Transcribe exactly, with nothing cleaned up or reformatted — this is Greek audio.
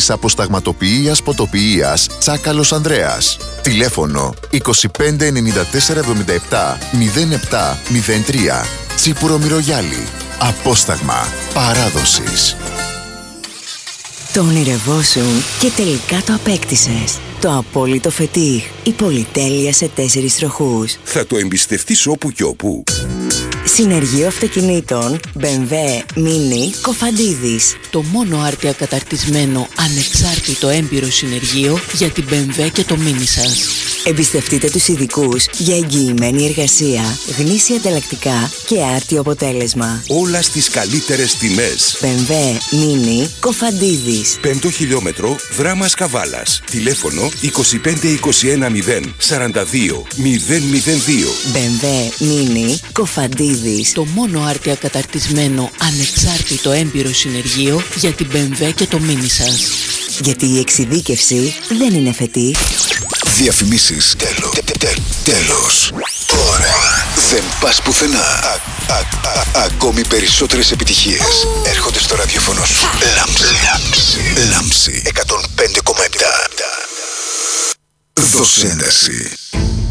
της αποσταγματοποιίας ποτοποιίας Τσάκαλος Ανδρέας. Τηλέφωνο είκοσι πέντε ενενήντα τέσσερα εβδομήντα επτά μηδέν επτά μηδέν τρία. Τσίπουρο Μυρωγιάλη. Απόσταγμα παράδοσης. Το ονειρευόσουν και τελικά το απέκτησες. Το απόλυτο φετίχ. Η πολυτέλεια σε τέσσερις τροχούς. Θα το εμπιστευτείς όπου και όπου. Συνεργείο αυτοκινήτων μπι εμ ντάμπλιου Mini Κοφαντίδης. Το μόνο άρτια καταρτισμένο ανεξάρτητο έμπειρο συνεργείο για την μπι εμ ντάμπλιου και το Mini σας. Εμπιστευτείτε τους ειδικούς για εγγυημένη εργασία, γνήσια ανταλλακτικά και άρτιο αποτέλεσμα. Όλα στις καλύτερες τιμές. μπι εμ ντάμπλιου Mini Κοφαντίδης. Πέμπτο χιλιόμετρο, Δράμας Καβάλας. Τηλέφωνο είκοσι πέντε είκοσι ένα μηδέν σαράντα δύο μηδέν μηδέν δύο. μπι εμ ντάμπλιου Mini Κοφαντίδης. Το μόνο άρτια καταρτισμένο ανεξάρτητο έμπειρο συνεργείο για την μπι εμ ντάμπλιου και το Mini σας. Γιατί η εξειδίκευση δεν είναι φετίχ. Διαφημίσεις. Τέλος. Τε, τε, τέλος. Τώρα δεν πας πουθενά. Α, α, α, ακόμη περισσότερες επιτυχίες έρχονται στο ραδιόφωνο σου. Λάμψη. Λάμψη. Λάμψη. εκατόν πέντε κόμμα επτά. Δώσε ένταση.